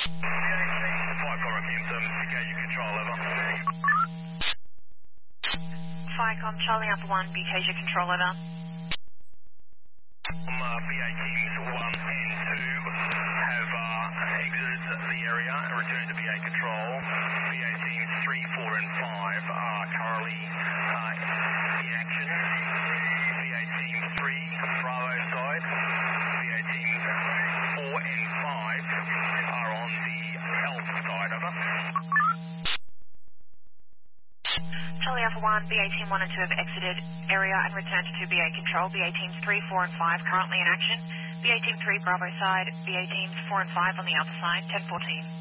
Ficom Kingston, engage your control over. Ficom Charlie Alpha 1, BK's your control over. BA teams 1 and 2 have exited the area and returned to BA control. BA teams 3, 4 and 5 are currently in action. BA team 3, Bravo side. BA teams 4 and 5 are on the Alpha side, over. Charlie Alpha 1, BA Team 1 and 2 have exited area and returned to BA control. BA Teams 3, 4 and 5 currently in action. BA Team 3 Bravo side, BA Teams 4 and 5 on the Alpha side, 1014.